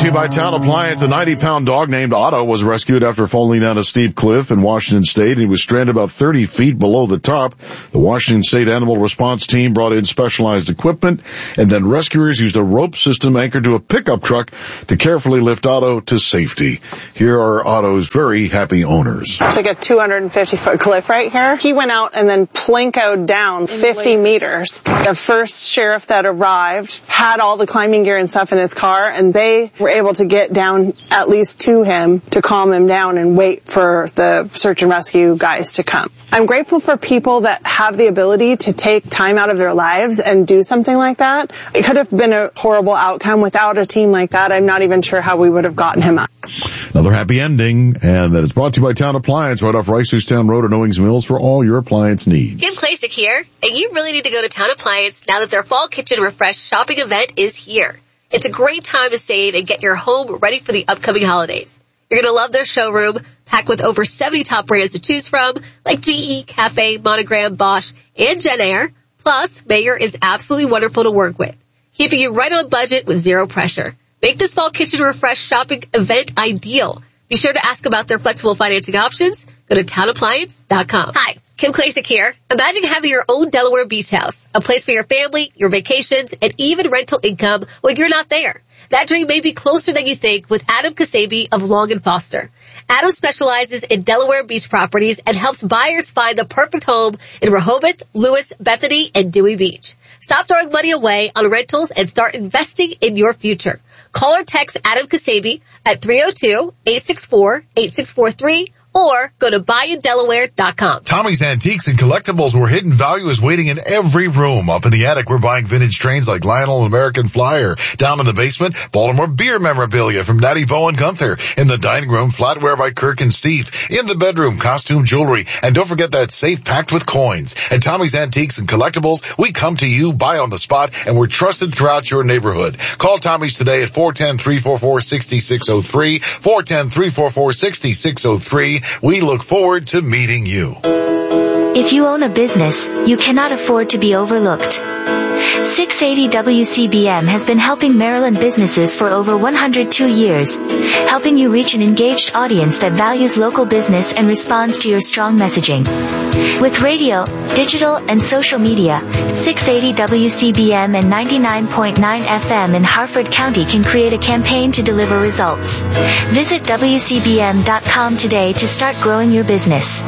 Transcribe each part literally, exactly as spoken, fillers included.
to you by Town Appliance. A ninety-pound dog named Otto was rescued after falling down a steep cliff in Washington State. He was stranded about thirty feet below the top. The Washington State Animal Response Team brought in specialized equipment, and then rescuers used a rope system anchored to a pickup truck to carefully lift Otto to safety. Here are Otto's very happy owners. It's like a two hundred fifty foot cliff right here. He went out and then plinkoed down fifty meters. The first sheriff that arrived had all the climbing gear and stuff in his car, and they were able to get down at least to him to calm him down and wait for the search and rescue guys to come. I'm grateful for people that have the ability to take time out of their lives and do something like that. It could have been a horrible outcome. Without a team like that, I'm not even sure how we would have gotten him out. Another happy ending, and that is brought to you by Town Appliance, right off Rice-Town Road in Owings Mills for all your appliance needs. Kim Klasick here, and you really need to go to Town Appliance now that their Fall Kitchen Refresh shopping event is here. It's a great time to save and get your home ready for the upcoming holidays. You're going to love their showroom, packed with over seventy top brands to choose from, like G E, Cafe, Monogram, Bosch, and Genair. Plus, Mayer is absolutely wonderful to work with, keeping you right on budget with zero pressure. Make this Fall Kitchen Refresh shopping event ideal. Be sure to ask about their flexible financing options. Go to town appliance dot com. Hi, Kim Klasick here. Imagine having your own Delaware beach house, a place for your family, your vacations, and even rental income when you're not there. That dream may be closer than you think with Adam Kasabi of Long and Foster. Adam specializes in Delaware beach properties and helps buyers find the perfect home in Rehoboth, Lewis, Bethany, and Dewey Beach. Stop throwing money away on rentals and start investing in your future. Call or text Adam Kasabi at three oh two, eight six four, eight six four three or go to buy in delaware dot com. Tommy's Antiques and Collectibles, where hidden value is waiting in every room. Up in the attic, we're buying vintage trains like Lionel and American Flyer. Down in the basement, Baltimore beer memorabilia from Daddy Bo and Gunther. In the dining room, flatware by Kirk and Steve. In the bedroom, costume jewelry. And don't forget that safe packed with coins. At Tommy's Antiques and Collectibles, we come to you, buy on the spot, and we're trusted throughout your neighborhood. Call Tommy's today at four one zero, three four four, six six zero three, four one zero, three four four, six six zero three. We look forward to meeting you. If you own a business, you cannot afford to be overlooked. six eighty W C B M has been helping Maryland businesses for over one hundred two years, helping you reach an engaged audience that values local business and responds to your strong messaging. With radio, digital, and social media, six eighty W C B M and ninety-nine point nine F M in Harford County can create a campaign to deliver results. Visit W C B M dot com today to start growing your business.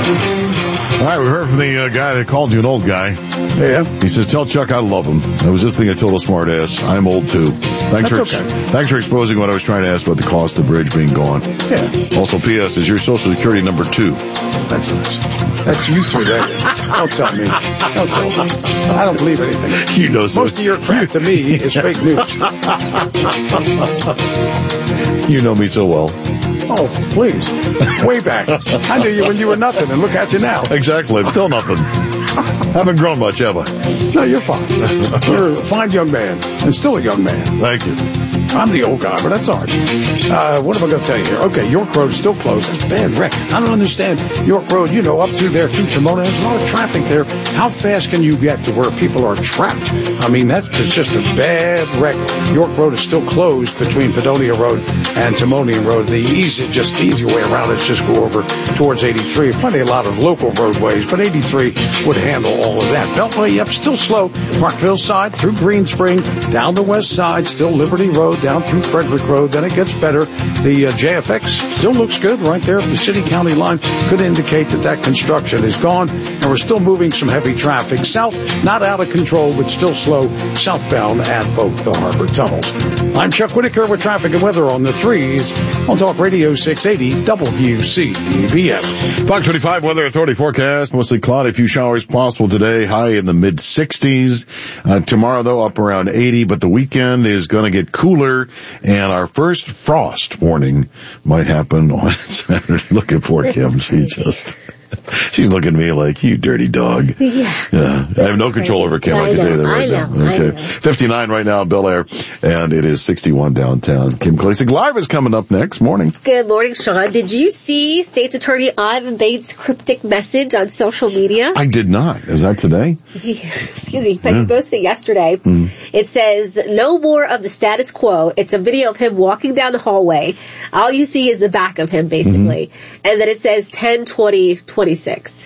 All right, we heard from the uh, guy that called you an old guy. Yeah. He says, tell Chuck I love him. I was just being a total smart ass. I'm old too. Thanks That's for okay. thanks for exposing what I was trying to ask about the cost of the bridge being gone. Yeah. Also, P S is your social security number two. That's nice. That's you threw that in. Don't tell me. Don't tell me. I don't believe anything. You know, so most of your crap to me is fake news. You know me so well. Oh, please. Way back. I knew you when you were nothing, and look at you now. Exactly. Still nothing. Haven't grown much, have I? No, you're fine. You're a fine young man, and still a young man. Thank you. I'm the old guy, but that's all right. Uh, what am I going to tell you here? Okay, York Road is still closed. That's a bad wreck. I don't understand. York Road, you know, up through there to Tremona, there's a lot of traffic there. How fast can you get to where people are trapped? I mean, that's just a bad wreck. York Road is still closed between Padonia Road and Timonian Road. The easy, just the easy way around is just go over towards eighty-three. Plenty a lot of local roadways, but eighty-three would handle all of that. Beltway up, still slow. Parkville side through Green Spring, down the west side, still Liberty Road, down through Frederick Road. Then it gets better. The uh, J F X still looks good right there. The city-county line could indicate that that construction is gone, and we're still moving some heavy traffic south, not out of control, but still slow southbound at both the harbor tunnels. I'm Chuck Whitaker with traffic and weather on the threes on Talk Radio six eighty W C B M. Fox twenty-five Weather Authority forecast, mostly cloudy, a few showers possible today, high in the mid sixties. Uh, tomorrow, though, up around eighty, but the weekend is going to get cooler, and our first frost warning might happen on Saturday. Looking for Kim. She just... She's looking at me like, you dirty dog. Yeah. Yeah. I have no control over Kim. I, I can tell you that right I know, now. Okay. I know. fifty-nine right now in Bel Air, and it is sixty-one downtown. Kim Klacik Live is coming up next morning. Good morning, Sean. Did you see State's Attorney Ivan Bates' cryptic message on social media? I did not. Is that today? He, excuse me, but Yeah. he posted it yesterday. Mm. It says, no more of the status quo. It's a video of him walking down the hallway. All you see is the back of him, basically. Mm-hmm. And then it says ten twenty twenty-six.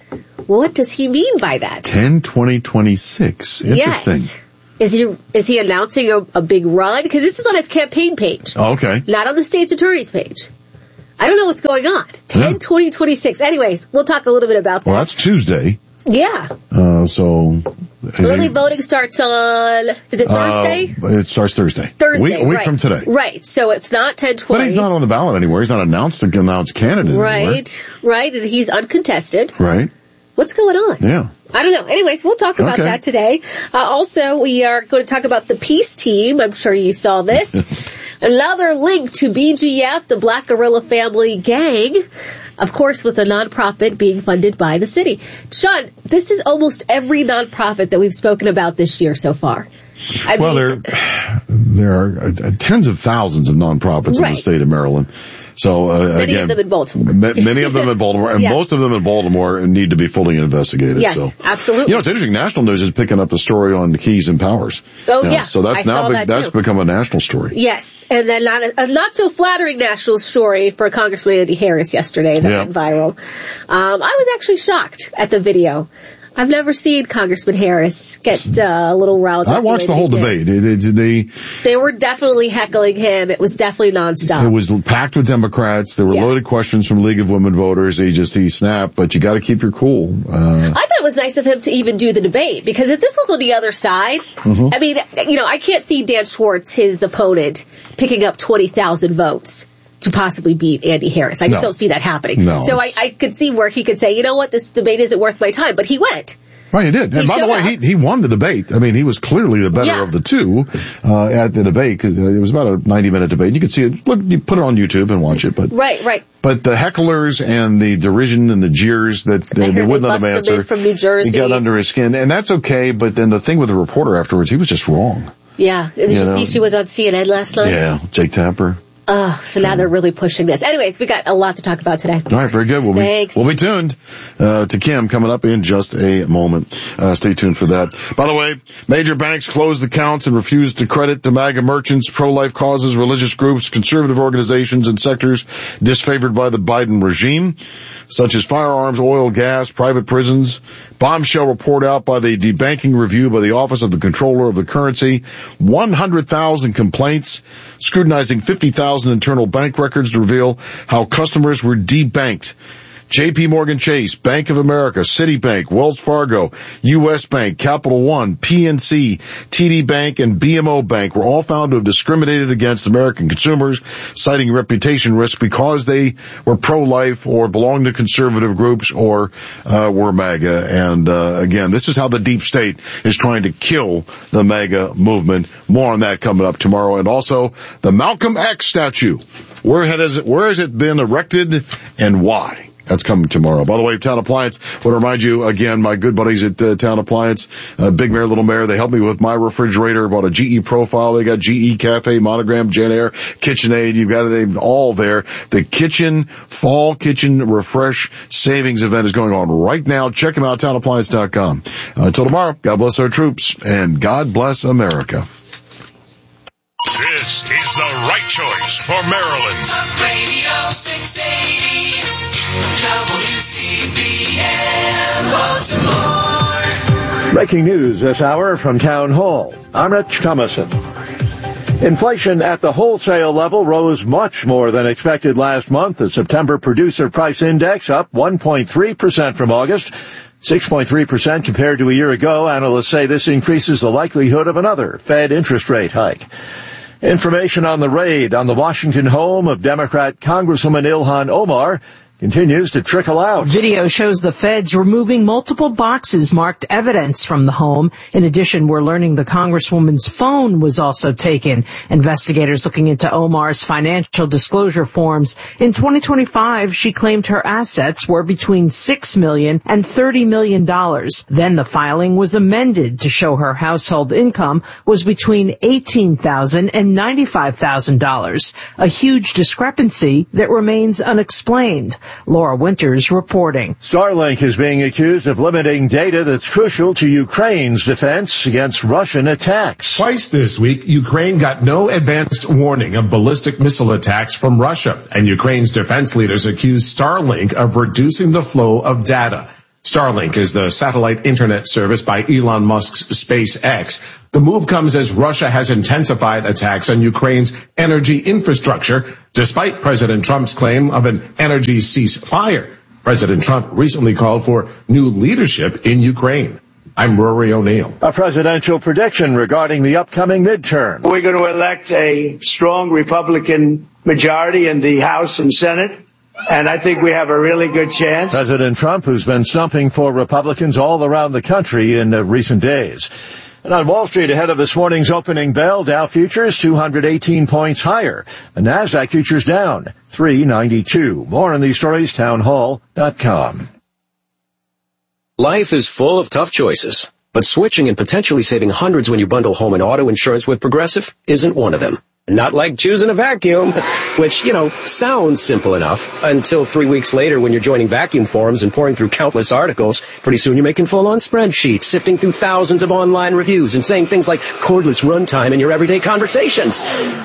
What does he mean by that? ten twenty twenty-six. Interesting. Yes. Is he is he announcing a, a big run? Because this is on his campaign page. Oh, okay. Not on the state's attorney's page. I don't know what's going on. ten twenty twenty-six. Anyways, we'll talk a little bit about that. Well, that's Tuesday. Yeah. Uh, so. Early he, voting starts on, is it Thursday? Uh, it starts Thursday. Thursday, week, A week right. from today. Right. So it's not ten twenty. But he's not on the ballot anywhere. He's not announced an announced candidate Right. anywhere. Right. And he's uncontested. Right. What's going on? Yeah. I don't know. Anyways, we'll talk about Okay. that today. Uh, also, we are going to talk about the Peace Team. I'm sure you saw this. Another link to B G F, the Black Guerrilla Family Gang. Of course, with a nonprofit being funded by the city. Sean, this is almost every nonprofit that we've spoken about this year so far. I well, mean, there, there are uh, tens of thousands of nonprofits Right. in the state of Maryland. So, uh, many again, of them in Baltimore. ma- many of them in Baltimore, and Yeah. most of them in Baltimore need to be fully investigated. Yes, so. absolutely. You know, it's interesting. National News is picking up the story on the Keys and Powers. Oh, Now, yeah. So that's I now saw be- that that's too. become a national story. Yes, and then not a, a not so flattering national story for Congressman Andy Harris yesterday that Yeah. went viral. Um, I was actually shocked at the video. I've never seen Congressman Harris get uh, a little riled up. I watched the way whole they did. debate. It, it, they, They were definitely heckling him. It was definitely nonstop. it was packed with Democrats. There were Yeah. loaded questions from League of Women Voters. He just, he snapped, but you gotta keep your cool. Uh, I thought it was nice of him to even do the debate, because if this was on the other side, Mm-hmm. I mean, you know, I can't see Dan Schwartz, his opponent, picking up twenty thousand votes to possibly beat Andy Harris. I just No. don't see that happening. No. So I, I could see where he could say, you know what, this debate isn't worth my time, but he went. Right, he did. And He by the showed way, up. he he won the debate. I mean, he was clearly the better Yeah. of the two uh, at the debate, because it was about a ninety minute debate. You could see it. Look, you put it on YouTube and watch it. But Right, right. but the hecklers and the derision and the jeers that I they, heard they they wouldn't let him busted him answer, in from New Jersey. he got under his skin, and that's okay. But then the thing with the reporter afterwards, he was just wrong. Yeah. Did you, You know. see she was on C N N last night? Yeah, Jake Tapper. Oh, so now they're really pushing this. Anyways, we got a lot to talk about today. All right, very good. We'll be, Thanks. we'll be tuned uh, to Kim coming up in just a moment. Uh, stay tuned for that. By the way, major banks closed accounts and refused to credit to MAGA merchants, pro-life causes, religious groups, conservative organizations, and sectors disfavored by the Biden regime, such as firearms, oil, gas, private prisons. Bombshell report out by the Debanking Review by the Office of the Comptroller of the Currency. one hundred thousand complaints, scrutinizing fifty thousand internal bank records to reveal how customers were debanked. J P Morgan Chase, Bank of America, Citibank, Wells Fargo, U S Bank, Capital One, P N C, T D Bank, and B M O Bank were all found to have discriminated against American consumers, citing reputation risk because they were pro-life or belonged to conservative groups or uh, were MAGA. And uh, again, this is how the deep state is trying to kill the MAGA movement. More on that coming up tomorrow. And also the Malcolm X statue. Where has it, where has it been erected and why? That's coming tomorrow. By the way, Town Appliance, I want to remind you again, my good buddies at uh, Town Appliance, uh, Big Mare, Little Mare, they helped me with my refrigerator, bought a G E profile. They got G E Cafe, Monogram, Genair, KitchenAid. You've got it all there. The kitchen, fall kitchen refresh savings event is going on right now. Check them out, town appliance dot com. Uh, until tomorrow, God bless our troops and God bless America. This is the right choice for Maryland. Talk Radio six eighty, W C B M Baltimore. Breaking news this hour from Town Hall. I'm Rich Thomason. Inflation at the wholesale level rose much more than expected last month. The September Producer Price Index up one point three percent from August, six point three percent compared to a year ago. Analysts say this increases the likelihood of another Fed interest rate hike. Information on the raid on the Washington home of Democrat Congresswoman Ilhan Omar continues to trickle out. Video shows the feds removing multiple boxes marked evidence from the home. In addition, we're learning the Congresswoman's phone was also taken. Investigators looking into Omar's financial disclosure forms. In twenty twenty-five, she claimed her assets were between six million dollars and thirty million dollars. Then the filing was amended to show her household income was between eighteen thousand dollars and ninety-five thousand dollars. A huge discrepancy that remains unexplained. Laura Winters reporting. Starlink is being accused of limiting data that's crucial to Ukraine's defense against Russian attacks. Twice this week, Ukraine got no advanced warning of ballistic missile attacks from Russia, and Ukraine's defense leaders accuse Starlink of reducing the flow of data. Starlink is the satellite internet service by Elon Musk's SpaceX. The move comes as Russia has intensified attacks on Ukraine's energy infrastructure, despite President Trump's claim of an energy ceasefire. President Trump recently called for new leadership in Ukraine. I'm Rory O'Neill. A presidential prediction regarding the upcoming midterm. We're going to elect a strong Republican majority in the House and Senate, and I think we have a really good chance. President Trump, who's been stumping for Republicans all around the country in uh, recent days. And on Wall Street, ahead of this morning's opening bell, Dow futures two hundred eighteen points higher. The NASDAQ futures down three ninety-two. More on these stories, townhall dot com. Life is full of tough choices, but switching and potentially saving hundreds when you bundle home and auto insurance with Progressive isn't one of them. Not like choosing a vacuum, which, you know, sounds simple enough until three weeks later when you're joining vacuum forums and pouring through countless articles. Pretty soon you're making full-on spreadsheets, sifting through thousands of online reviews and saying things like cordless runtime in your everyday conversations.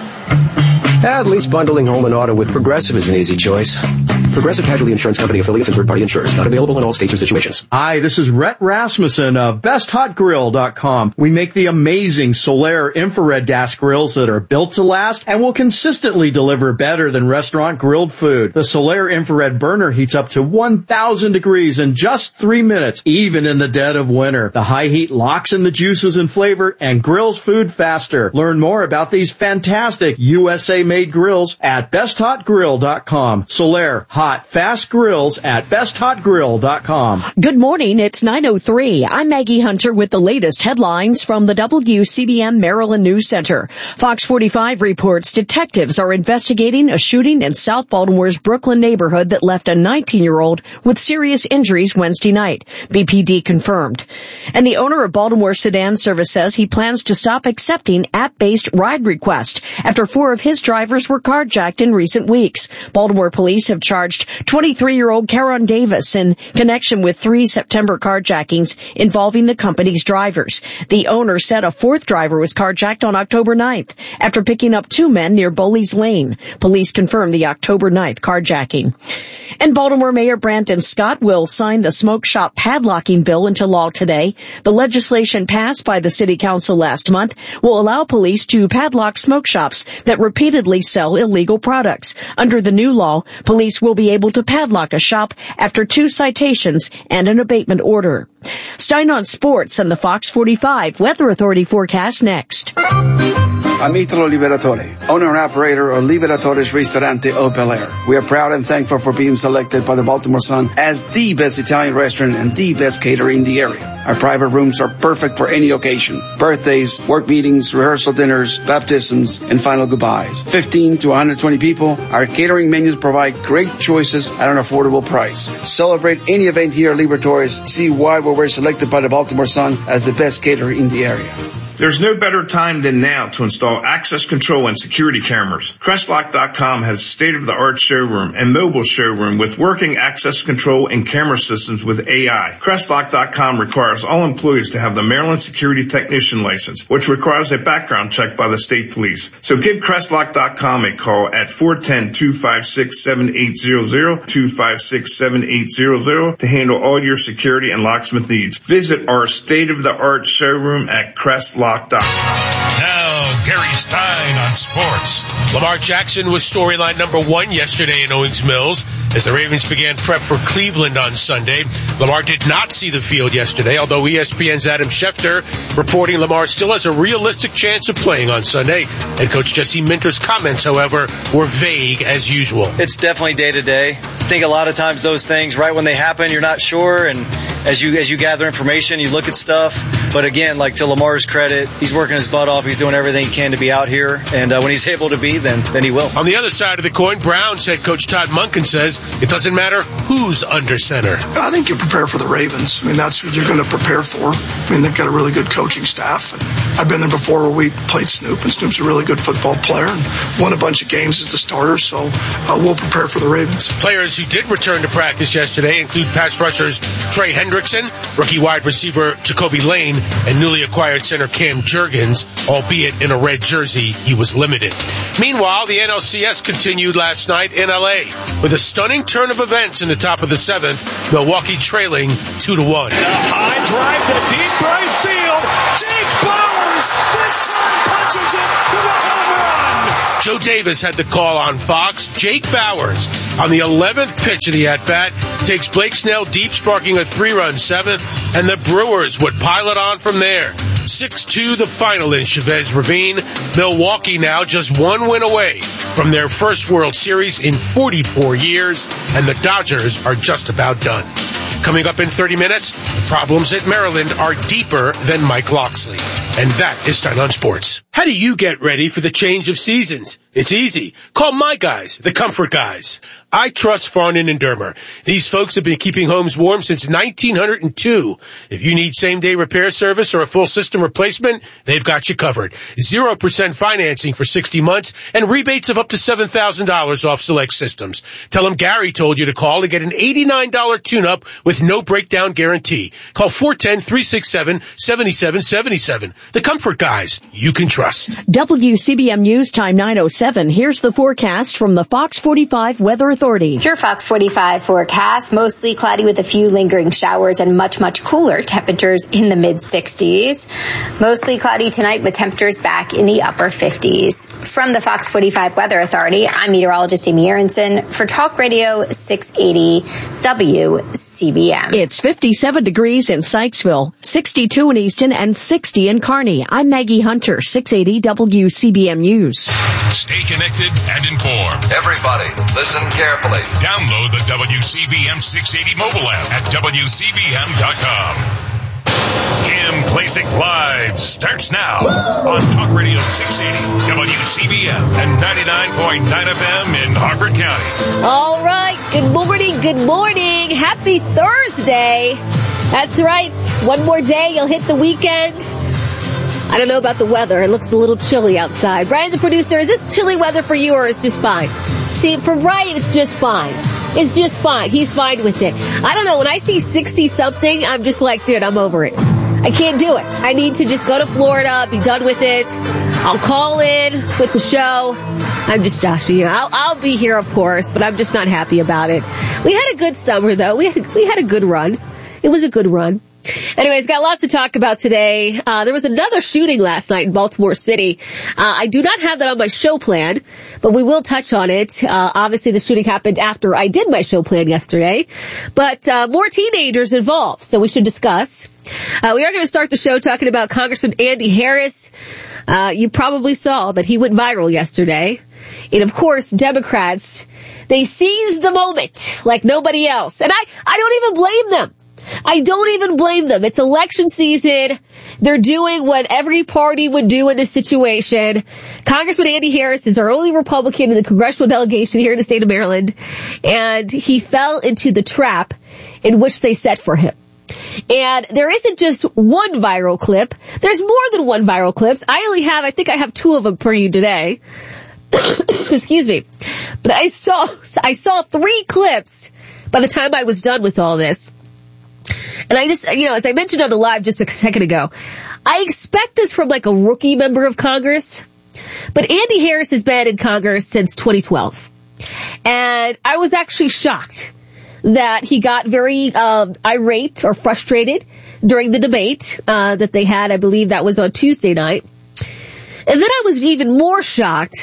At least bundling home and auto with Progressive is an easy choice. Progressive Casualty Insurance Company affiliates and third-party insurers. Not available in all states or situations. Hi, this is Rhett Rasmussen of best hot grill dot com. We make the amazing Solaire infrared gas grills that are built to last and will consistently deliver better than restaurant grilled food. The Solaire infrared burner heats up to one thousand degrees in just three minutes, even in the dead of winter. The high heat locks in the juices and flavor and grills food faster. Learn more about these fantastic U S A-made grills at best hot grill dot com. Solaire hot, fast grills at best hot grill dot com. Good morning. It's nine oh three. I'm Maggie Hunter with the latest headlines from the W C B M Maryland News Center. Fox forty-five reports detectives are investigating a shooting in South Baltimore's Brooklyn neighborhood that left a nineteen-year-old with serious injuries Wednesday night. B P D confirmed. And the owner of Baltimore Sedan Service says he plans to stop accepting app-based ride requests after four of his drivers were carjacked in recent weeks. Baltimore police have charged twenty-three-year-old Caron Davis in connection with three September carjackings involving the company's drivers. The owner said a fourth driver was carjacked on October ninth after picking up two men near Bowley's Lane. Police confirmed the October ninth carjacking. And Baltimore Mayor Brandon Scott will sign the smoke shop padlocking bill into law today. The legislation passed by the City Council last month will allow police to padlock smoke shops that repeatedly sell illegal products. Under the new law, police will be able to padlock a shop after two citations and an abatement order. Stein on Sports and the Fox forty-five Weather Authority forecast next. I'm Italo Liberatore, owner and operator of Liberatore's Ristorante Au Bel Air. We are proud and thankful for being selected by the Baltimore Sun as the best Italian restaurant and the best caterer in the area. Our private rooms are perfect for any occasion. Birthdays, work meetings, rehearsal dinners, baptisms, and final goodbyes. fifteen to one hundred twenty people, our catering menus provide great choices at an affordable price. Celebrate any event here at Liberatore's. See why we were selected by the Baltimore Sun as the best caterer in the area. There's no better time than now to install access control and security cameras. Crestlock dot com has a state-of-the-art showroom and mobile showroom with working access control and camera systems with A I. Crestlock dot com requires all employees to have the Maryland Security Technician license, which requires a background check by the state police. So give Crestlock dot com a call at four one zero, two five six, seven eight zero zero, two five six, seven eight zero zero to handle all your security and locksmith needs. Visit our state-of-the-art showroom at Crestlock. Now, Gary Stein on sports. Lamar Jackson was storyline number one yesterday in Owings Mills as the Ravens began prep for Cleveland on Sunday. Lamar did not see the field yesterday, although E S P N's Adam Schefter reporting Lamar still has a realistic chance of playing on Sunday. Head coach Jesse Minter's comments, however, were vague as usual. It's definitely day to day. I think a lot of times those things, right when they happen, you're not sure, and as you as you gather information, you look at stuff. But again, like to Lamar's credit, he's working his butt off. He's doing everything he can to be out here, and uh, when he's able to be, then then he will. On the other side of the coin, Browns head coach Todd Monken says it doesn't matter who's under center. I think you prepare for the Ravens. I mean, that's who you're going to prepare for. I mean, they've got a really good coaching staff. And I've been there before where we played Snoop, and Snoop's a really good football player and won a bunch of games as the starter, so uh, we'll prepare for the Ravens. Players who did return to practice yesterday include pass rushers Trey Hendrickson, rookie wide receiver Jacoby Lane, and newly acquired center Cam Jurgens, albeit in a red jersey, he was limited. Meanwhile, the N L C S continued last night in L A with a stunning turn of events in the top of the seventh, Milwaukee trailing two to one. The high drive to deep right field. Jake Bowers this time punches it with a home run. Joe Davis had the call on Fox. Jake Bowers, on the eleventh pitch of the at-bat, takes Blake Snell deep, sparking a three-run seventh, and the Brewers would pile it on from there. six two the final in Chavez Ravine. Milwaukee now just one win away from their first World Series in forty-four years, and the Dodgers are just about done. Coming up in thirty minutes, the problems at Maryland are deeper than Mike Loxley. And that is Stein on Sports. How do you get ready for the change of seasons? It's easy. Call my guys, the Comfort Guys. I trust Farnan and Dermer. These folks have been keeping homes warm since nineteen oh two. If you need same-day repair service or a full system replacement, they've got you covered. zero percent financing for sixty months and rebates of up to seven thousand dollars off select systems. Tell them Gary told you to call to get an eighty-nine dollars tune-up with no breakdown guarantee. Call four one zero, three six seven, seven seven seven seven. The Comfort Guys you can trust. W C B M News Time nine oh seven. Here's the forecast from the Fox forty-five Weather Authority. Your Fox forty-five forecast, mostly cloudy with a few lingering showers and much, much cooler temperatures in the mid sixties. Mostly cloudy tonight with temperatures back in the upper fifties. From the Fox forty-five Weather Authority, I'm meteorologist Amy Aronson for Talk Radio six eighty W C B M. It's fifty-seven degrees in Sykesville, sixty-two in Easton, and sixty in Kearney. I'm Maggie Hunter, six eighty W C B M News. Stay connected and informed. Everybody, listen carefully. Download the W C B M six eighty mobile app at W C B M dot com. Kim Klacik Live starts now on Talk Radio six eighty W C B M and ninety-nine point nine F M in Harford County. All right. Good morning. Good morning. Happy Thursday. That's right. One more day. You'll hit the weekend. I don't know about the weather. It looks a little chilly outside. Brian, the producer, is this chilly weather for you or is it just fine? See, for Brian, it's just fine. It's just fine. He's fine with it. I don't know. When I see sixty-something, I'm just like, dude, I'm over it. I can't do it. I need to just go to Florida, be done with it. I'll call in with the show. I'm just joshing you. I'll, I'll be here, of course, but I'm just not happy about it. We had a good summer, though. We had, we had a good run. It was a good run. Anyways, got lots to talk about today. Uh, there was another shooting last night in Baltimore City. Uh, I do not have that on my show plan, but we will touch on it. Uh, obviously the shooting happened after I did my show plan yesterday, but, uh, more teenagers involved, so we should discuss. Uh, we are going to start the show talking about Congressman Andy Harris. Uh, you probably saw that he went viral yesterday. And of course, Democrats, they seized the moment like nobody else. And I, I don't even blame them. I don't even blame them. It's election season. They're doing what every party would do in this situation. Congressman Andy Harris is our only Republican in the congressional delegation here in the state of Maryland, and he fell into the trap in which they set for him. And there isn't just one viral clip. There's more than one viral clip. I only have, I think I have two of them for you today. Excuse me. But I saw, I saw three clips by the time I was done with all this. And I just, you know, as I mentioned on the live just a second ago, I expect this from like a rookie member of Congress. But Andy Harris has been in Congress since twenty twelve. And I was actually shocked that he got very um, irate or frustrated during the debate uh, that they had. I believe that was on Tuesday night. And then I was even more shocked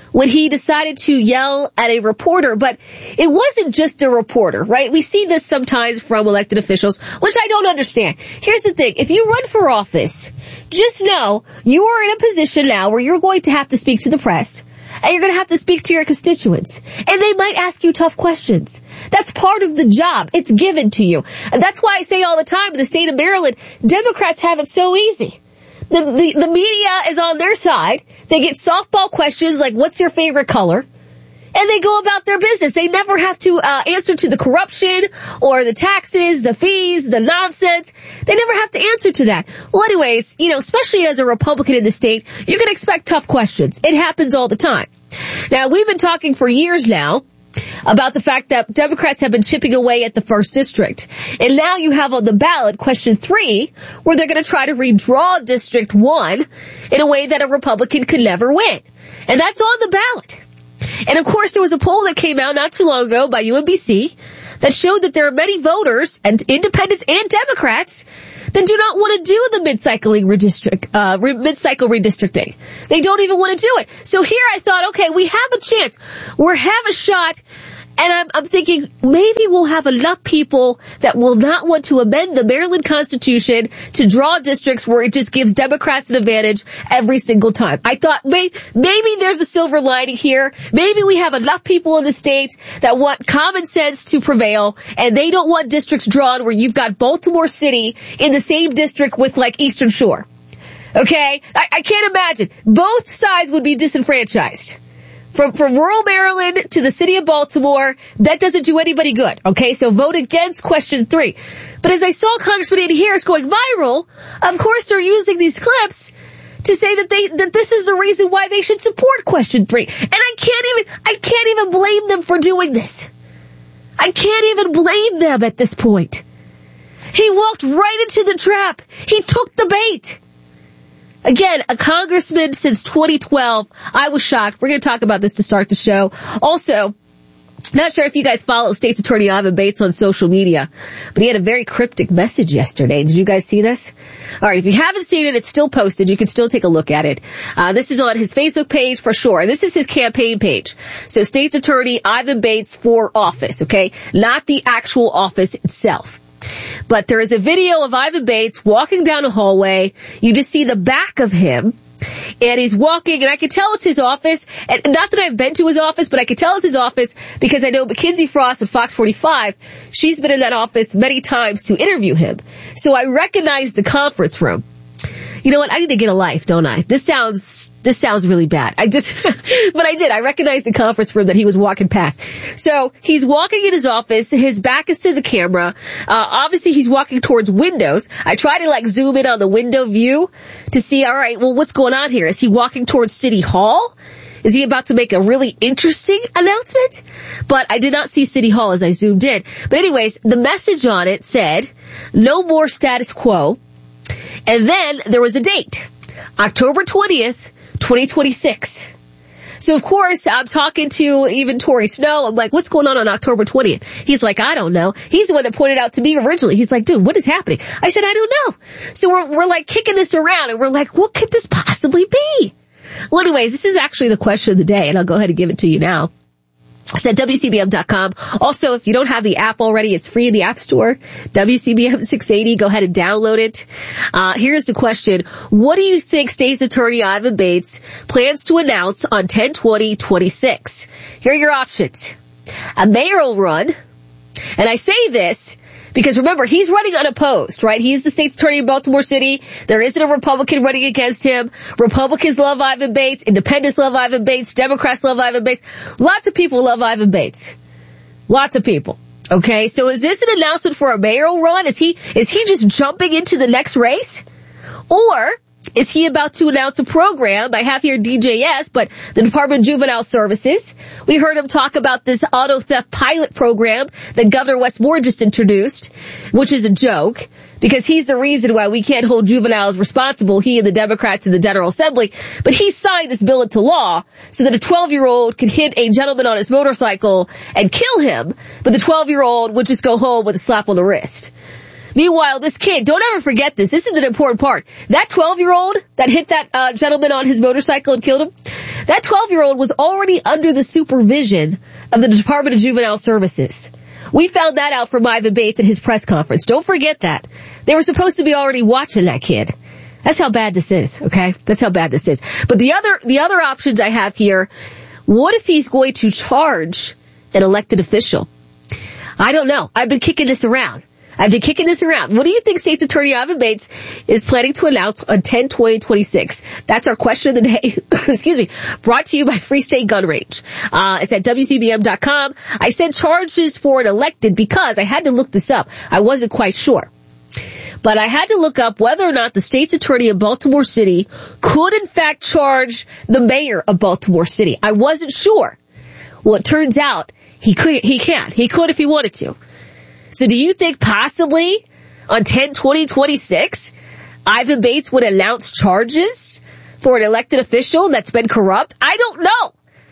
when he decided to yell at a reporter, but it wasn't just a reporter, right? We see this sometimes from elected officials, which I don't understand. Here's the thing. If you run for office, just know you are in a position now where you're going to have to speak to the press, and you're going to have to speak to your constituents, and they might ask you tough questions. That's part of the job. It's given to you. And that's why I say all the time in the state of Maryland, Democrats have it so easy. The, the, the media is on their side. They get softball questions like, what's your favorite color? And they go about their business. They never have to uh, answer to the corruption or the taxes, the fees, the nonsense. They never have to answer to that. Well, anyways, you know, especially as a Republican in the state, you can expect tough questions. It happens all the time. Now, we've been talking for years now about the fact that Democrats have been chipping away at the first district. And now you have on the ballot question three, where they're going to try to redraw District one in a way that a Republican could never win. And that's on the ballot. And of course, there was a poll that came out not too long ago by U M B C that showed that there are many voters, and independents and Democrats, that do not want to do the mid-cycling redistrict, uh, mid-cycle redistricting. They don't even want to do it. So here I thought, okay, we have a chance. We have a shot. And I'm, I'm thinking maybe we'll have enough people that will not want to amend the Maryland Constitution to draw districts where it just gives Democrats an advantage every single time. I thought may, maybe there's a silver lining here. Maybe we have enough people in the state that want common sense to prevail, and they don't want districts drawn where you've got Baltimore City in the same district with like Eastern Shore. Okay? I, I can't imagine. Both sides would be disenfranchised. From, from rural Maryland to the city of Baltimore, that doesn't do anybody good. Okay, so vote against question three. But as I saw Congressman Andy Harris going viral, of course they're using these clips to say that they, that this is the reason why they should support question three. And I can't even, I can't even blame them for doing this. I can't even blame them at this point. He walked right into the trap. He took the bait. Again, a congressman since twenty twelve. I was shocked. We're going to talk about this to start the show. Also, not sure if you guys follow State's Attorney Ivan Bates on social media, but he had a very cryptic message yesterday. Did you guys see this? All right, if you haven't seen it, it's still posted. You can still take a look at it. Uh, this is on his Facebook page for sure. This is his campaign page. So State's Attorney Ivan Bates for office, okay? Not the actual office itself. But there is a video of Ivan Bates walking down a hallway. You just see the back of him. And he's walking, and I can tell it's his office. And not that I've been to his office, but I can tell it's his office because I know Mackenzie Frost with Fox forty-five, she's been in that office many times to interview him. So I recognize the conference room. You know what? I need to get a life, don't I? This sounds, this sounds really bad. I just, but I did. I recognized the conference room that he was walking past. So he's walking in his office. His back is to the camera. Uh, obviously he's walking towards windows. I try to like zoom in on the window view to see, all right, well, what's going on here? Is he walking towards City Hall? Is he about to make a really interesting announcement? But I did not see City Hall as I zoomed in. But anyways, the message on it said, no more status quo. And then there was a date, October twentieth, twenty twenty-six. So of course, I'm talking to even Tory Snow. I'm like, what's going on on October twentieth? He's like, I don't know. He's the one that pointed out to me originally. He's like, dude, what is happening? I said, I don't know. So we're, we're like kicking this around and we're like, what could this possibly be? Well, anyways, this is actually the question of the day, and I'll go ahead and give it to you now. It's at W C B M dot com. Also, if you don't have the app already, it's free in the App Store. W C B M six eighty. Go ahead and download it. Uh, here's the question. What do you think State's Attorney Ivan Bates plans to announce on ten twenty twenty-six? Here are your options. A mayoral run. And I say this because remember, he's running unopposed, right? He's the state's attorney in Baltimore City. There isn't a Republican running against him. Republicans love Ivan Bates. Independents love Ivan Bates. Democrats love Ivan Bates. Lots of people love Ivan Bates. Lots of people. Okay, so is this an announcement for a mayoral run? Is he, is he just jumping into the next race? Or is he about to announce a program? I have here D J S, but the Department of Juvenile Services. We heard him talk about this auto theft pilot program that Governor Wes Moore just introduced, which is a joke, because he's the reason why we can't hold juveniles responsible, he and the Democrats in the General Assembly. But he signed this bill into law so that a twelve-year-old could hit a gentleman on his motorcycle and kill him, but the twelve-year-old would just go home with a slap on the wrist. Meanwhile, this kid, don't ever forget this. This is an important part. That twelve-year-old that hit that uh, gentleman on his motorcycle and killed him, that twelve-year-old was already under the supervision of the Department of Juvenile Services. We found that out from Ivan Bates at his press conference. Don't forget that. They were supposed to be already watching that kid. That's how bad this is, okay? That's how bad this is. But the other, the other options I have here, what if he's going to charge an elected official? I don't know. I've been kicking this around. I've been kicking this around. What do you think State's Attorney Ivan Bates is planning to announce on ten twenty twenty-six? That's our question of the day. Excuse me. Brought to you by Free State Gun Range. Uh, it's at W C B M dot com. I said charges for an elected because I had to look this up. I wasn't quite sure. But I had to look up whether or not the State's Attorney of Baltimore City could in fact charge the mayor of Baltimore City. I wasn't sure. Well, it turns out he could, he can. He could if he wanted to. So do you think possibly on ten twenty twenty-six, Ivan Bates would announce charges for an elected official that's been corrupt? I don't know.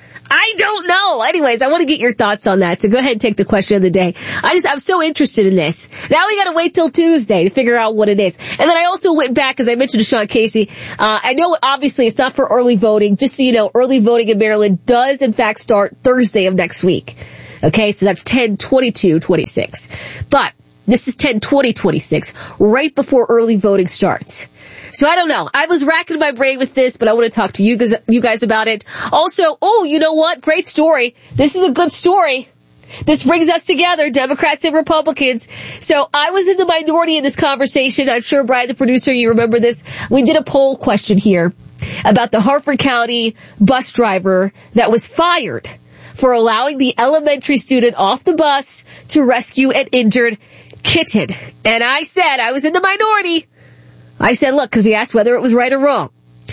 I don't know. Anyways, I want to get your thoughts on that. So go ahead and take the question of the day. I just, I'm so interested in this. Now we got to wait till Tuesday to figure out what it is. And then I also went back, as I mentioned to Sean Casey. Uh, I know obviously it's not for early voting. Just so you know, early voting in Maryland does in fact start Thursday of next week. Okay, so that's ten twenty-two twenty-six. But this is ten twenty twenty-six, right before early voting starts. So I don't know. I was racking my brain with this, but I want to talk to you guys, you guys about it. Also, oh, you know what? Great story. This is a good story. This brings us together, Democrats and Republicans. So I was in the minority in this conversation. I'm sure, Brian, the producer, you remember this. We did a poll question here about the Harford County bus driver that was fired for allowing the elementary student off the bus to rescue an injured kitten. And I said, I was in the minority. I said, look, because we asked whether it was right or wrong.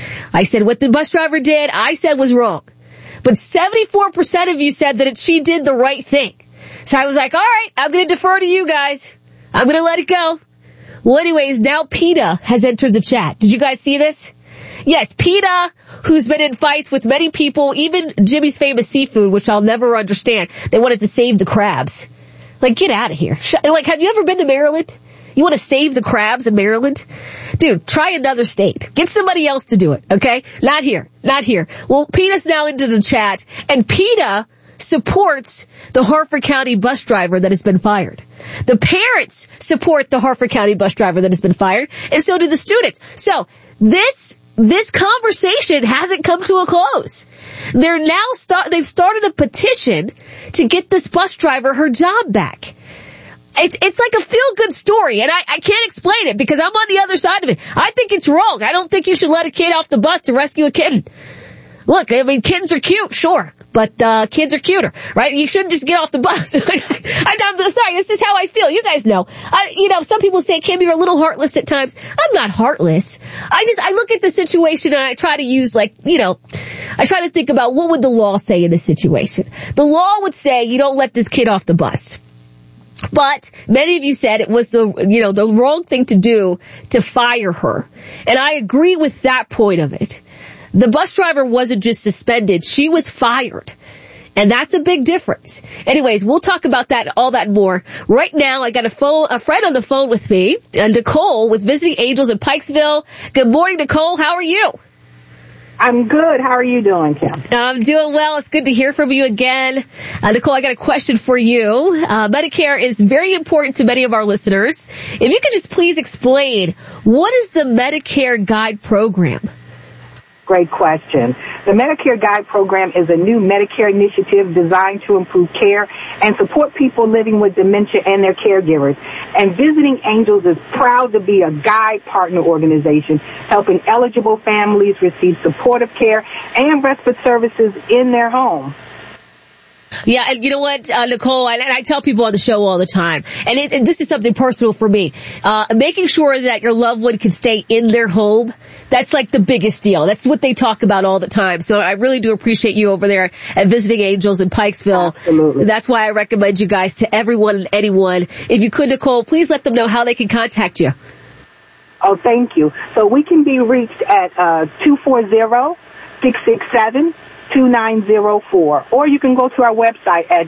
I said what the bus driver did, I said was wrong. But seventy-four percent of you said that it, she did the right thing. So I was like, all right, I'm going to defer to you guys. I'm going to let it go. Well, anyways, now PETA has entered the chat. Did you guys see this? Yes, PETA, who's been in fights with many people, even Jimmy's Famous Seafood, which I'll never understand. They wanted to save the crabs. Like, get out of here. Like, have you ever been to Maryland? You want to save the crabs in Maryland? Dude, try another state. Get somebody else to do it, okay? Not here. Not here. Well, PETA's now into the chat, and PETA supports the Harford County bus driver that has been fired. The parents support the Harford County bus driver that has been fired, and so do the students. So, this This conversation hasn't come to a close. They're now start, they've started a petition to get this bus driver her job back. It's, it's like a feel-good story, and I, I can't explain it because I'm on the other side of it. I think it's wrong. I don't think you should let a kid off the bus to rescue a kitten. Look, I mean, kittens are cute, sure, but, uh, kids are cuter, right? You shouldn't just get off the bus. I, I'm sorry, this is how I feel. You guys know. I, you know, some people say, Kim, you're a little heartless at times. I'm not heartless. I just, I look at the situation and I try to use, like, you know, I try to think about what would the law say in this situation. The law would say you don't let this kid off the bus. But many of you said it was the, you know, the wrong thing to do to fire her. And I agree with that point of it. The bus driver wasn't just suspended, she was fired. And that's a big difference. Anyways, we'll talk about that, all that more. Right now, I got a phone, a friend on the phone with me, uh, Nicole with Visiting Angels in Pikesville. Good morning, Nicole. How are you? I'm good. How are you doing, Kim? I'm doing well. It's good to hear from you again. Uh, Nicole, I got a question for you. Uh, Medicare is very important to many of our listeners. If you could just please explain, what is the Medicare Guide program? Great question. The Medicare Guide program is a new Medicare initiative designed to improve care and support people living with dementia and their caregivers. And Visiting Angels is proud to be a guide partner organization helping eligible families receive supportive care and respite services in their home. Yeah, and you know what, uh, Nicole, and I tell people on the show all the time, and, it, and this is something personal for me, uh, making sure that your loved one can stay in their home, that's like the biggest deal. That's what they talk about all the time. So I really do appreciate you over there at Visiting Angels in Pikesville. Absolutely. That's why I recommend you guys to everyone and anyone. If you could, Nicole, please let them know how they can contact you. Oh, thank you. So we can be reached at uh two four zero, six six seven, two nine zero four. Or you can go to our website at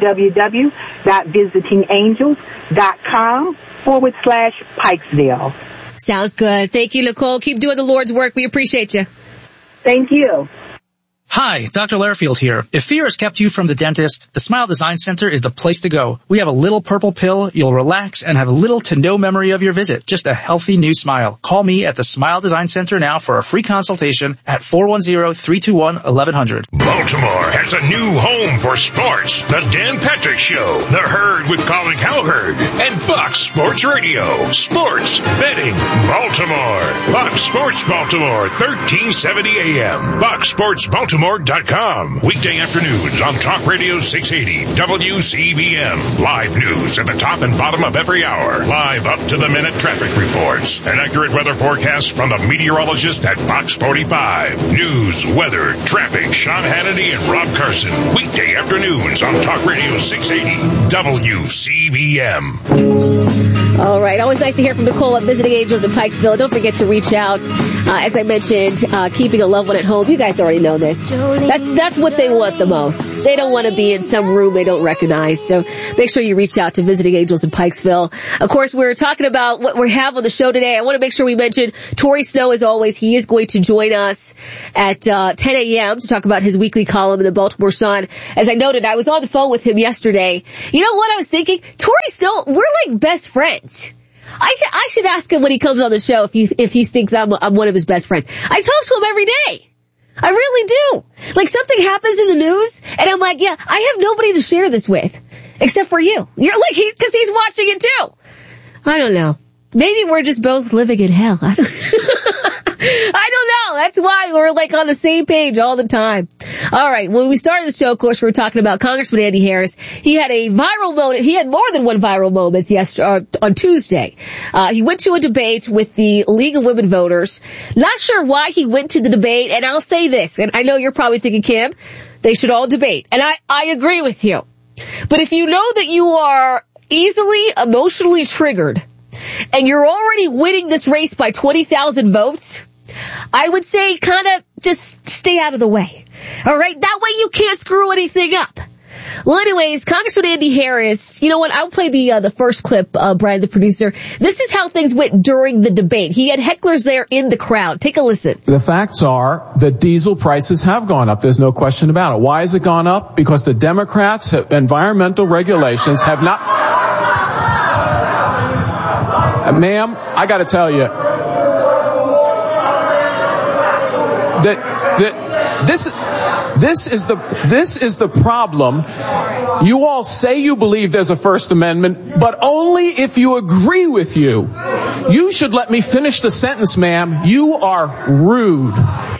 www.visitingangels.com forward slash Pikesville. Sounds good. Thank you, Nicole. Keep doing the Lord's work. We appreciate you. Thank you. Hi, Doctor Lairfield here. If fear has kept you from the dentist, the Smile Design Center is the place to go. We have a little purple pill, you'll relax, and have little to no memory of your visit. Just a healthy new smile. Call me at the Smile Design Center now for a free consultation at four one zero, three two one, eleven hundred. Baltimore has a new home for sports. The Dan Patrick Show, The Herd with Colin Cowherd, and Fox Sports Radio. Sports, betting, Baltimore. Fox Sports Baltimore, thirteen seventy A M. Fox Sports Baltimore. dot com. Weekday afternoons on Talk Radio six eighty W C B M. Live news at the top and bottom of every hour. Live up to the minute traffic reports. An accurate weather forecast from the meteorologist at Fox forty-five. News, weather, traffic. Sean Hannity and Rob Carson. Weekday afternoons on Talk Radio six eighty W C B M. All right. Always nice to hear from Nicole at Visiting Angels in Pikesville. Don't forget to reach out. Uh, as I mentioned, uh, keeping a loved one at home. You guys already know this. That's, that's what they want the most. They don't want to be in some room they don't recognize. So make sure you reach out to Visiting Angels in Pikesville. Of course, we're talking about what we have on the show today. I want to make sure we mention Torrey Snow, as always. He is going to join us at, uh, ten A M to talk about his weekly column in the Baltimore Sun. As I noted, I was on the phone with him yesterday. You know what I was thinking? Torrey Snow, we're like best friends. I should, I should ask him when he comes on the show if he, if he thinks I'm, I'm one of his best friends. I talk to him every day. I really do. Like something happens in the news and I'm like, yeah, I have nobody to share this with except for you. You're like, he, cause he's watching it too. I don't know. Maybe we're just both living in hell. I don't, I don't know. That's why we're like on the same page all the time. All right. When we started the show, of course, we were talking about Congressman Andy Harris. He had a viral moment. He had more than one viral moment yesterday, uh, on Tuesday. Uh, he went to a debate with the League of Women Voters. Not sure why he went to the debate. And I'll say this, and I know you're probably thinking, Kim, they should all debate. And I, I agree with you. But if you know that you are easily emotionally triggered and you're already winning this race by twenty thousand votes, I would say kind of just stay out of the way. All right? That way you can't screw anything up. Well, anyways, Congressman Andy Harris, you know what? I'll play the uh, the first clip, uh, Brian, the producer. This is how things went during the debate. He had hecklers there in the crowd. Take a listen. The facts are that diesel prices have gone up. There's no question about it. Why has it gone up? Because the Democrats' have, environmental regulations have not... Uh, ma'am, I got to tell you, that that this this is the this is the problem. You all say you believe there's a First Amendment, but only if you agree with you. You should let me finish the sentence, ma'am. You are rude.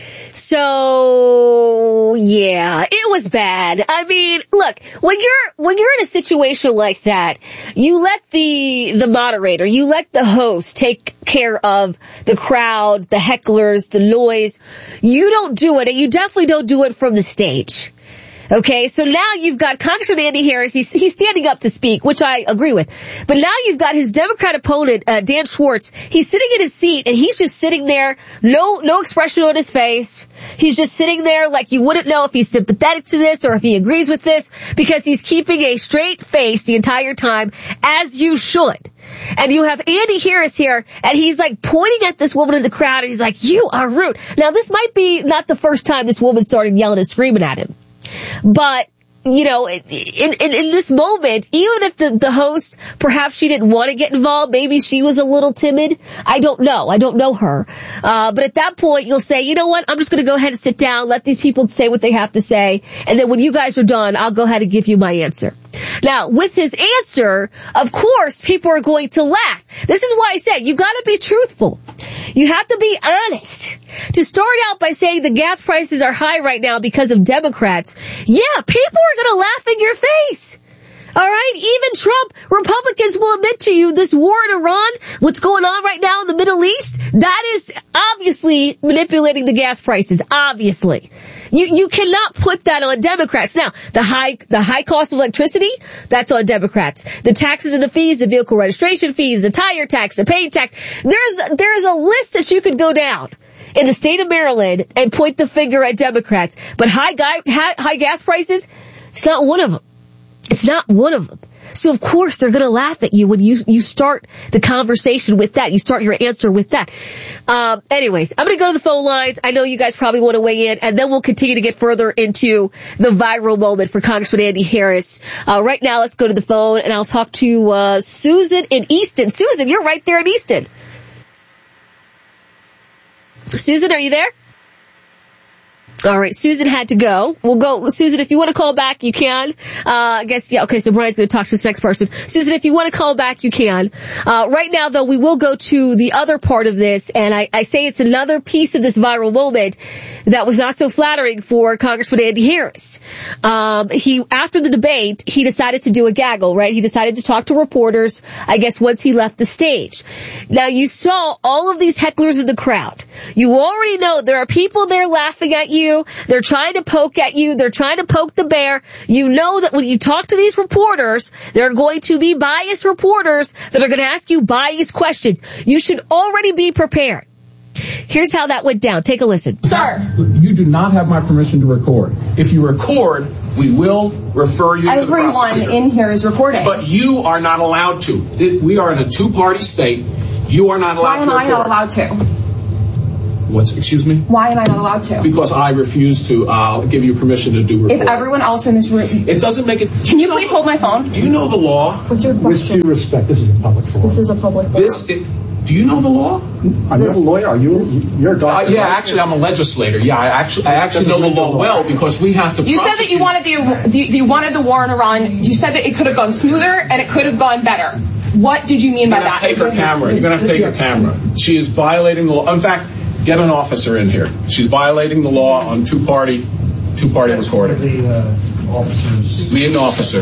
So, yeah, it was bad. I mean, look, when you're, when you're in a situation like that, you let the, the moderator, you let the host take care of the crowd, the hecklers, the noise. You don't do it, and you definitely don't do it from the stage. Okay, so now you've got Congressman Andy Harris. He's, he's standing up to speak, which I agree with. But now you've got his Democrat opponent, uh, Dan Schwartz. He's sitting in his seat, and he's just sitting there, no, no expression on his face. He's just sitting there like you wouldn't know if he's sympathetic to this or if he agrees with this, because he's keeping a straight face the entire time, as you should. And you have Andy Harris here, and he's like pointing at this woman in the crowd, and he's like, you are rude. Now, this might be not the first time this woman started yelling and screaming at him. But, you know, in, in, in this moment, even if the, the host, perhaps she didn't want to get involved, maybe she was a little timid. I don't know. I don't know her. Uh, but at that point, you'll say, you know what? I'm just going to go ahead and sit down, let these people say what they have to say. And then when you guys are done, I'll go ahead and give you my answer. Now, with his answer, of course, people are going to laugh. This is why I said, you gotta be truthful. You have to be honest. To start out by saying the gas prices are high right now because of Democrats, yeah, people are gonna laugh in your face. Alright, even Trump, Republicans will admit to you this war in Iran, what's going on right now in the Middle East, that is obviously manipulating the gas prices, obviously. You, you cannot put that on Democrats. Now, the high, the high cost of electricity, that's on Democrats. The taxes and the fees, the vehicle registration fees, the tire tax, the paint tax, there's, there's a list that you could go down. in the state of Maryland and point the finger at Democrats. But high, guy, high, high gas prices, it's not one of them. It's not one of them. So of course they're going to laugh at you when you, you start the conversation with that. You start your answer with that. Um, anyways, I'm going to go to the phone lines. I know you guys probably want to weigh in, and then we'll continue to get further into the viral moment for Congressman Andy Harris. Uh, right now, let's go to the phone, and I'll talk to uh, Susan in Easton. Susan, you're right there in Easton. Susan, are you there? All right, Susan had to go. We'll go. Susan, if you want to call back, you can. Uh, I guess, yeah, okay, so Brian's going to talk to this next person. Susan, if you want to call back, you can. Uh, right now, though, we will go to the other part of this, and I, I say it's another piece of this viral moment that was not so flattering for Congressman Andy Harris. Um, he, after the debate, he decided to do a gaggle, right? He decided to talk to reporters, I guess, once he left the stage. Now, you saw all of these hecklers in the crowd. You already know there are people there laughing at you. They're trying to poke at you. They're trying to poke the bear. You know that when you talk to these reporters, there are going to be biased reporters that are going to ask you biased questions. You should already be prepared. Here's how that went down. Take a listen. Sir, you do not have my permission to record. If you record, we will refer you to the prosecutor. Everyone in here is recording. But you are not allowed to. We are in a two-party state. You are not allowed to record. Why am I not allowed to? What's, excuse me? Why am I not allowed to? Because I refuse to uh, give you permission to do recording. If everyone else in this room... It doesn't make it... Can you please hold my phone? Do you know the law? What's your question? With due respect, this is a public forum. This is a public forum. This, it, do you know the law? I'm not a lawyer. Are you? You're a doctor. Uh, yeah, actually, I'm a legislator. Yeah, I actually, I actually know the law well because we have to. You said that you wanted the, the you wanted the war in Iran. You said that it could have gone smoother and it could have gone better. What did you mean by that? Take her camera. You're going to have to take her camera. She is violating the law. In fact, get an officer in here. She's violating the law on two-party, two-party recording. The uh, officers. We need an officer.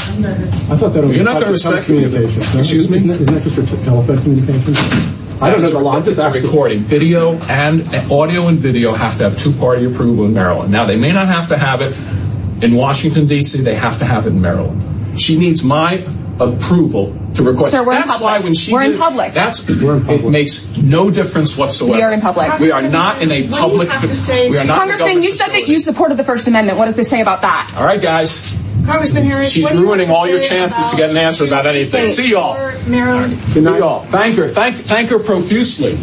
I thought that was. You're not going to respect communication. Excuse me. Isn't that, isn't that just for telephone communication? I don't know the law. This is recording. Video and audio and video have to have two-party approval in Maryland. Now, they may not have to have it in Washington, D C They have to have it in Maryland. She needs my approval to record. Sir, we're that's in public. why when she we're did, in public. That's it makes no difference whatsoever. We are in public. We are not in a public. We are not. Congressman, you said that you supported the First Amendment. What does this say about that? All right, guys. Congressman Harris, she's ruining all your chances to get an answer about anything. See y'all. Maryland. See y'all. Thank her. Thank thank her profusely.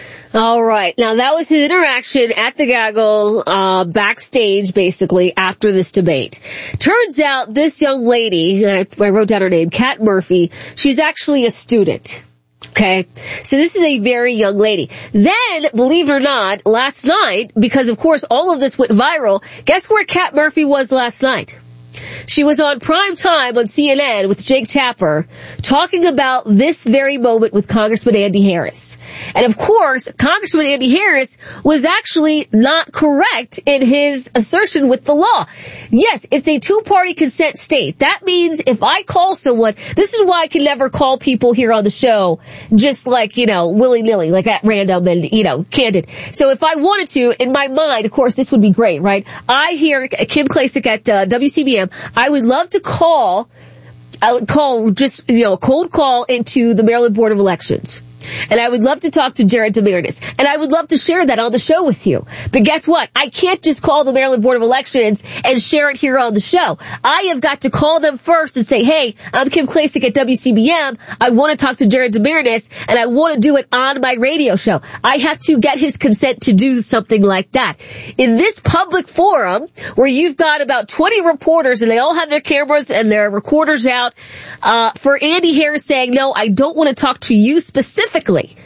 All right. Now, that was his interaction at the gaggle, uh, backstage, basically, after this debate. Turns out this young lady, I, I wrote down her name, Kat Murphy, she's actually a student. Okay. So this is a very young lady. Then, believe it or not, last night, because of course all of this went viral, guess where Kat Murphy was last night? She was on prime time on C N N with Jake Tapper talking about this very moment with Congressman Andy Harris. And of course, Congressman Andy Harris was actually not correct in his assertion with the law. Yes, it's a two-party consent state. That means if I call someone, this is why I can never call people here on the show just like, you know, willy-nilly, like at random and, you know, candid. So if I wanted to, in my mind, of course, this would be great, right? I hear Kim Klacik at uh, W C B M. I would love to call, I would call just, you know, a cold call into the Maryland Board of Elections. And I would love to talk to Jared Demarinis. And I would love to share that on the show with you. But guess what? I can't just call the Maryland Board of Elections and share it here on the show. I have got to call them first and say, hey, I'm Kim Klacik at W C B M. I want to talk to Jared Demarinis, and I want to do it on my radio show. I have to get his consent to do something like that. In this public forum, where you've got about twenty reporters, and they all have their cameras and their recorders out, uh, for Andy Harris saying, no, I don't want to talk to you specifically,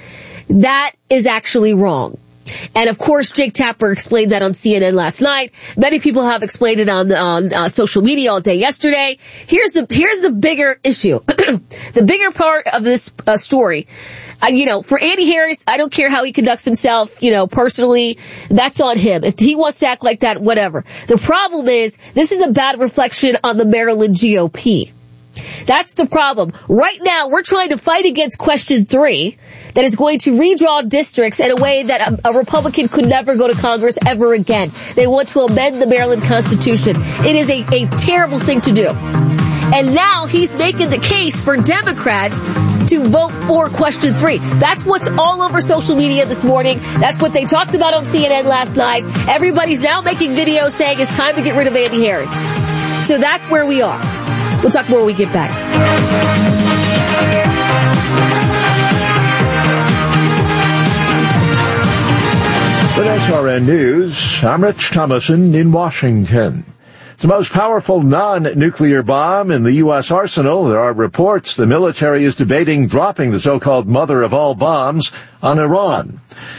that is actually wrong. And of course, Jake Tapper explained that on C N N last night. Many people have explained it on, on uh, social media all day yesterday. Here's the here's the bigger issue, the bigger part of this uh, story. Uh, you know, for Andy Harris, I don't care how he conducts himself, you know, personally, that's on him. If he wants to act like that, whatever. The problem is, this is a bad reflection on the Maryland G O P. That's the problem. Right now, we're trying to fight against question three that is going to redraw districts in a way that a, a Republican could never go to Congress ever again. They want to amend the Maryland Constitution. It is a, a terrible thing to do. And now he's making the case for Democrats to vote for question three. That's what's all over social media this morning. That's what they talked about on C N N last night. Everybody's now making videos saying it's time to get rid of Andy Harris. So that's where we are. We'll talk more when we get back. With S R N News, I'm Rich Thomason in Washington. It's the most powerful non-nuclear bomb in the U S arsenal. There are reports the military is debating dropping the so-called mother of all bombs on Iran.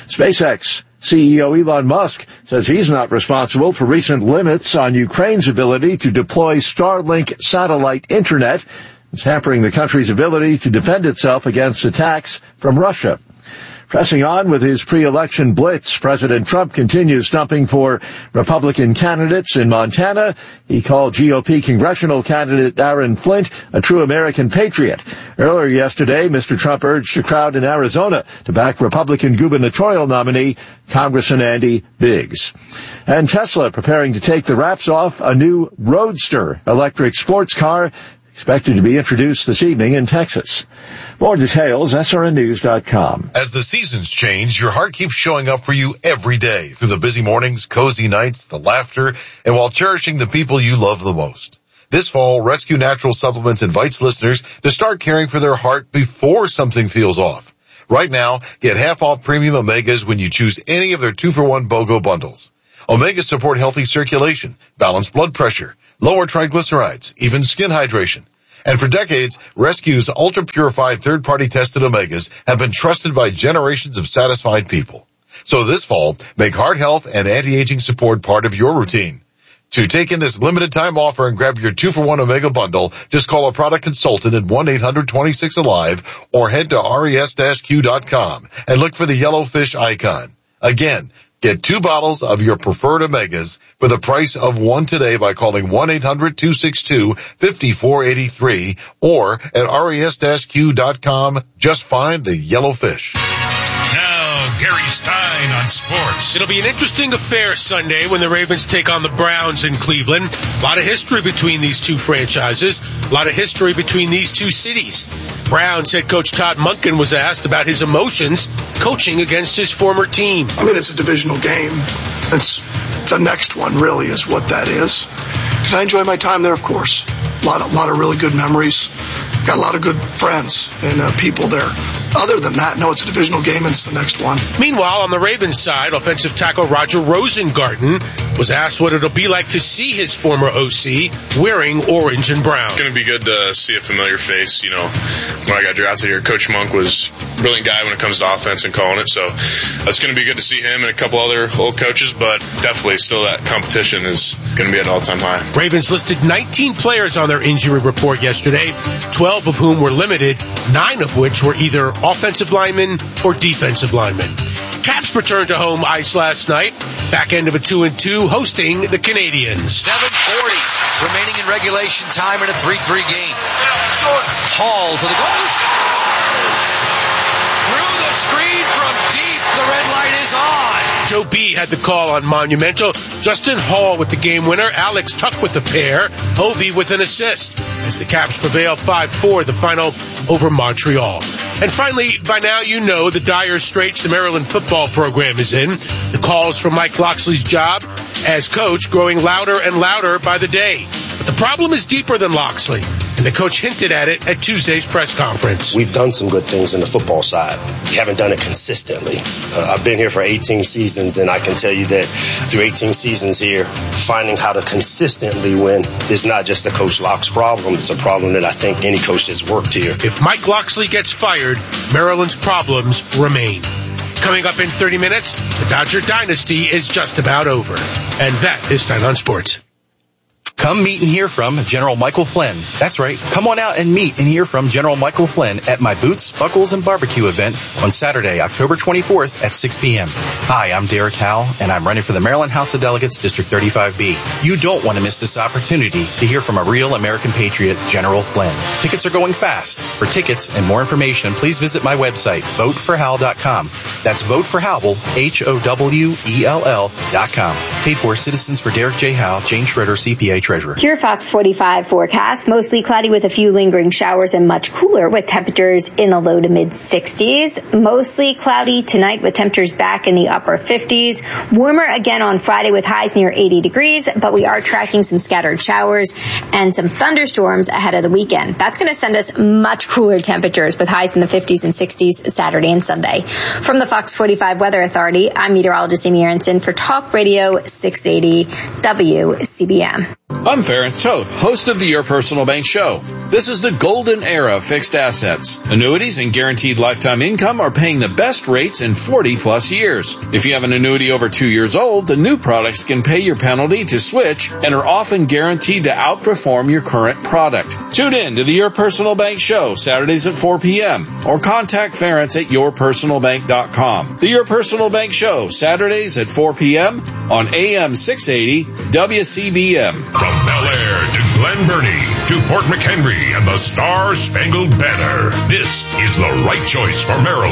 SpaceX C E O Elon Musk says he's not responsible for recent limits on Ukraine's ability to deploy Starlink satellite internet. It's hampering the country's ability to defend itself against attacks from Russia. Pressing on with his pre-election blitz, President Trump continues stumping for Republican candidates in Montana. He called G O P congressional candidate Aaron Flint a true American patriot. Earlier yesterday, Mister Trump urged a crowd in Arizona to back Republican gubernatorial nominee Congressman Andy Biggs. And Tesla preparing to take the wraps off a new Roadster electric sports car expected to be introduced this evening in Texas. More details, S R N news dot com. As the seasons change, your heart keeps showing up for you every day through the busy mornings, cozy nights, the laughter, and while cherishing the people you love the most. This fall, Rescue Natural Supplements invites listeners to start caring for their heart before something feels off. Right now, get half off premium omegas when you choose any of their two for one BOGO bundles. Omegas support healthy circulation, balance blood pressure, lower triglycerides, even skin hydration. And for decades, Rescue's ultra-purified third-party tested omegas have been trusted by generations of satisfied people. So this fall, make heart health and anti-aging support part of your routine. To take in this limited time offer and grab your two for one Omega bundle, just call a product consultant at one eight hundred twenty-six alive or head to res dash q dot com and look for the yellow fish icon. Again, get two bottles of your preferred omegas for the price of one today by calling one eight hundred two six two five four eight three or at res dash q dot com. Just find the yellow fish. Now, Gary Stein on sports. It'll be an interesting affair Sunday when the Ravens take on the Browns in Cleveland. A lot of history between these two franchises. A lot of history between these two cities. Browns head coach Todd Monken was asked about his emotions coaching against his former team. I mean, it's a divisional game. It's the next one, really, is what that is. Did I enjoy my time there? Of course. A lot of, lot of really good memories. Got a lot of good friends and uh, people there. Other than that, no, it's a divisional game and it's the next one. Meanwhile, on the Ravens side, offensive tackle Roger Rosengarten was asked what it'll be like to see his former O C wearing orange and brown. It's going to be good to see a familiar face. You know, when I got drafted here, Coach Monk was a brilliant guy when it comes to offense and calling it. So it's going to be good to see him and a couple other old coaches, but definitely still that competition is going to be at an all-time high. Ravens listed nineteen players on their injury report yesterday, twelve of whom were limited, nine of which were either offensive linemen or defensive linemen. Caps returned to home ice last night, back end of a two and two, hosting the Canadians. seven forty remaining in regulation time in a three three game. Hall to the goal. Through the screen from deep, the red light is on. Joe B had the call on Monumental. Justin Hall with the game winner. Alex Tuck with the pair. Hovey with an assist. As the Caps prevail five four, the final over Montreal. And finally, by now you know the dire straits the Maryland football program is in. The calls for Mike Locksley's job as coach growing louder and louder by the day. But the problem is deeper than Locksley, and the coach hinted at it at Tuesday's press conference. We've done some good things in the football side. We haven't done it consistently. Uh, I've been here for eighteen seasons, and I can tell you that through eighteen seasons here, finding how to consistently win is not just a Coach Locke's problem. It's a problem that I think any coach that's worked here. If Mike Locksley gets fired, Maryland's problems remain. Coming up in thirty minutes, the Dodger dynasty is just about over. And that is Stein on Sports. Come meet and hear from General Michael Flynn. That's right. Come on out and meet and hear from General Michael Flynn at my Boots, Buckles, and Barbecue event on Saturday, October twenty-fourth at six p.m. Hi, I'm Derek Howell, and I'm running for the Maryland House of Delegates, District thirty-five B. You don't want to miss this opportunity to hear from a real American patriot, General Flynn. Tickets are going fast. For tickets and more information, please visit my website, vote for howell dot com. That's vote for Howell, H O W E L L dot com. Paid for Citizens for Derek J. Howell, Jane Schroeder, C P A, Treasurer. Your Fox forty-five forecast, mostly cloudy with a few lingering showers and much cooler with temperatures in the low to mid sixties. Mostly cloudy tonight with temperatures back in the upper fifties. Warmer again on Friday with highs near eighty degrees, but we are tracking some scattered showers and some thunderstorms ahead of the weekend. That's going to send us much cooler temperatures with highs in the fifties and sixties Saturday and Sunday. From the Fox forty-five Weather Authority, I'm meteorologist Amy Aronson for Talk Radio six eighty W C B M. I'm Ferenc Toth, host of the Your Personal Bank Show. This is the golden era of fixed assets. Annuities and guaranteed lifetime income are paying the best rates in forty plus years. If you have an annuity over two years old, the new products can pay your penalty to switch and are often guaranteed to outperform your current product. Tune in to the Your Personal Bank Show Saturdays at four p.m. or contact Ferenc at your personal bank dot com. The Your Personal Bank Show Saturdays at four p.m. on A M six eighty W C B M. From Bel Air to Glen Burnie to Port McHenry and the Star Spangled Banner, this is the right choice for Maryland.